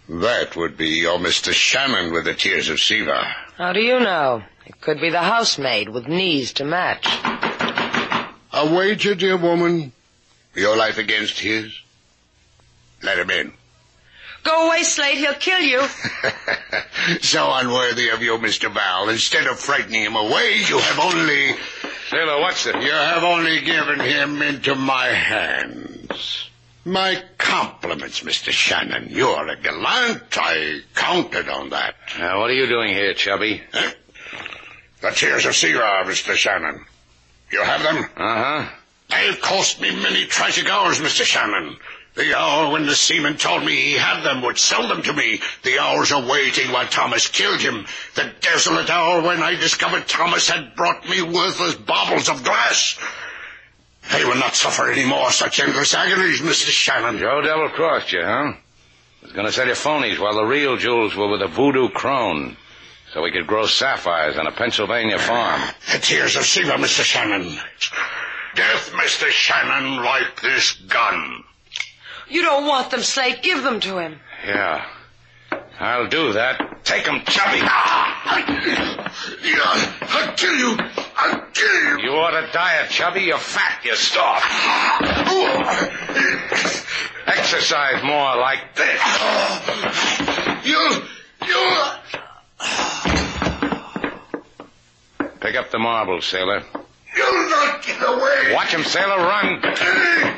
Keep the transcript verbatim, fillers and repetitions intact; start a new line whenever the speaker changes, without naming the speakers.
That would be your Mister Shannon with the Tears of Siva.
How do you know? It could be the housemaid with knees to match.
A wager, dear woman? Your life against his? Let him in.
Go away, Slate. He'll kill you.
So unworthy of you, Mister Val. Instead of frightening him away, you have only...
Sailor, what's it?
You have only given him into my hands. My compliments, Mister Shannon. You're a gallant. I counted on that.
Now, what are you doing here, Chubby?
Huh? The Tears of Siva, Mister Shannon. You have them?
Uh-huh.
They've cost me many tragic hours, Mister Shannon. The hour when the seaman told me he had them would sell them to me. The hours of waiting while Thomas killed him. The desolate hour when I discovered Thomas had brought me worthless baubles of glass. I will not suffer any more such endless agonies, Mister Shannon.
Joe double-crossed you, huh? Was going to sell you phonies while the real jewels were with a voodoo crone, so we could grow sapphires on a Pennsylvania farm.
The Tears of Siva, Mister Shannon. Death, Mister Shannon, like this gun.
You don't want them, Slate. Give them to him.
Yeah. I'll do that. Take him, Chubby.
Yeah, I'll kill you. I'll kill you.
You ought to diet, Chubby. You're fat. You're starved. Exercise more like this.
You... you...
Pick up the marbles, sailor.
You'll not get away.
Watch him, sailor. Run.